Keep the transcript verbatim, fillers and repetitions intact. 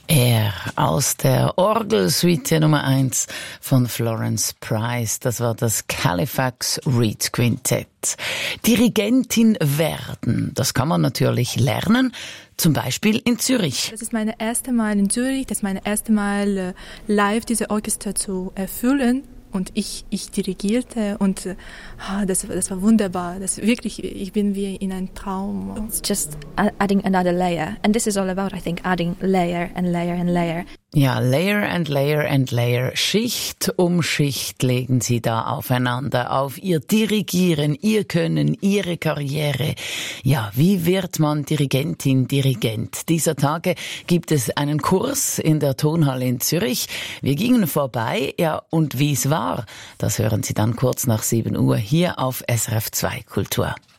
Er aus der Orgelsuite Nummer eins von Florence Price. Das war das Halifax Reed Quintett. Dirigentin werden, das kann man natürlich lernen, zum Beispiel in Zürich. Das ist mein erstes Mal in Zürich, das ist mein erstes Mal live diese Orchester zu erfüllen. Und ich, ich dirigierte und ah, das, das war wunderbar. Das wirklich, ich bin wie in einem Traum. It's just adding another layer. And this is all about, I think, adding layer and layer and layer. Ja, Layer and Layer and Layer. Schicht um Schicht legen sie da aufeinander, auf ihr Dirigieren, ihr Können, ihre Karriere. Ja, wie wird man Dirigentin, Dirigent? Dieser Tage gibt es einen Kurs in der Tonhalle in Zürich. Wir gingen vorbei, ja, und wie es war, das hören Sie dann kurz nach sieben Uhr hier auf S R F zwei Kultur.